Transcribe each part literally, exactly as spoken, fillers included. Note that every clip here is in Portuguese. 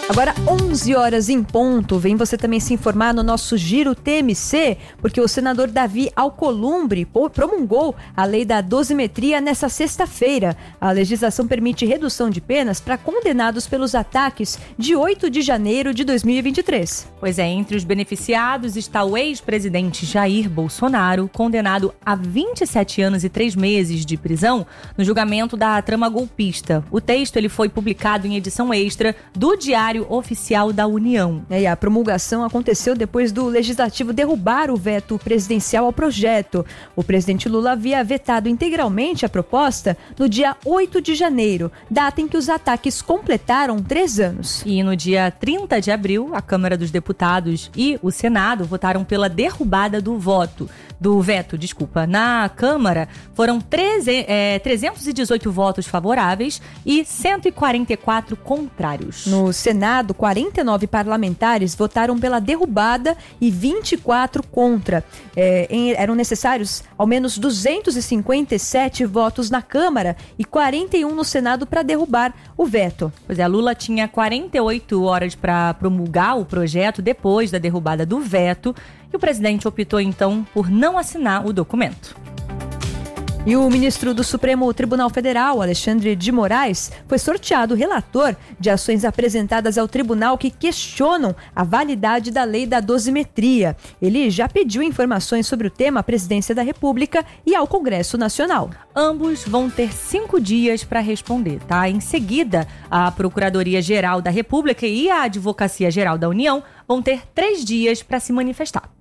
Agora, onze horas em ponto, vem você também se informar no nosso Giro T M C, porque o senador Davi Alcolumbre promulgou a lei da dosimetria nesta sexta-feira. A legislação permite redução de penas para condenados pelos ataques de oito de janeiro de dois mil e vinte e três. Pois é, entre os beneficiados está o ex-presidente Jair Bolsonaro, condenado a vinte e sete anos e três meses de prisão no julgamento da trama golpista. O texto ele foi publicado em edição extra do Diário Oficial da União. É, e a promulgação aconteceu depois do Legislativo derrubar o veto presidencial ao projeto. O presidente Lula havia vetado integralmente a proposta no dia oito de janeiro, data em que os ataques completaram três anos. E no dia trinta de abril, a Câmara dos Deputados e o Senado votaram pela derrubada do voto, do veto, desculpa. Na Câmara foram treze, é, trezentos e dezoito votos favoráveis e cento e quarenta e quatro contrários. No Senado, quarenta e nove parlamentares votaram pela derrubada e vinte e quatro contra. É, em, eram necessários ao menos duzentos e cinquenta e sete votos na Câmara e quarenta e um no Senado para derrubar o veto. Pois é, Lula tinha quarenta e oito horas para promulgar o projeto depois da derrubada do veto e o presidente optou então por não assinar o documento. E o ministro do Supremo Tribunal Federal, Alexandre de Moraes, foi sorteado relator de ações apresentadas ao tribunal que questionam a validade da lei da dosimetria. Ele já pediu informações sobre o tema à Presidência da República e ao Congresso Nacional. Ambos vão ter cinco dias para responder, tá? Em seguida, a Procuradoria-Geral da República e a Advocacia-Geral da União vão ter três dias para se manifestar.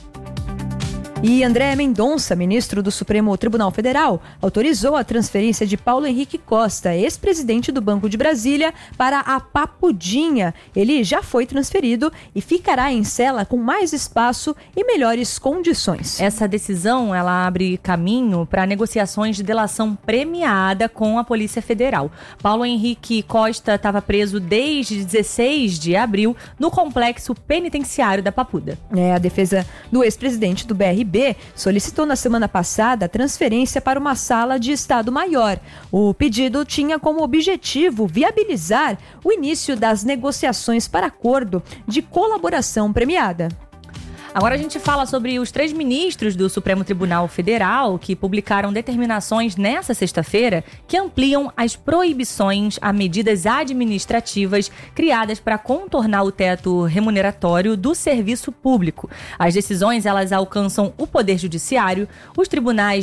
E André Mendonça, ministro do Supremo Tribunal Federal, autorizou a transferência de Paulo Henrique Costa, ex-presidente do Banco de Brasília, para a Papudinha. Ele já foi transferido e ficará em cela com mais espaço e melhores condições. Essa decisão ela abre caminho para negociações de delação premiada com a Polícia Federal. Paulo Henrique Costa estava preso desde dezesseis de abril no complexo penitenciário da Papuda. É, a defesa do ex-presidente do B R B solicitou na semana passada a transferência para uma sala de Estado maior. O pedido tinha como objetivo viabilizar o início das negociações para acordo de colaboração premiada. Agora a gente fala sobre os três ministros do Supremo Tribunal Federal que publicaram determinações nesta sexta-feira que ampliam as proibições a medidas administrativas criadas para contornar o teto remuneratório do serviço público. As decisões elas alcançam o Poder Judiciário, os tribunais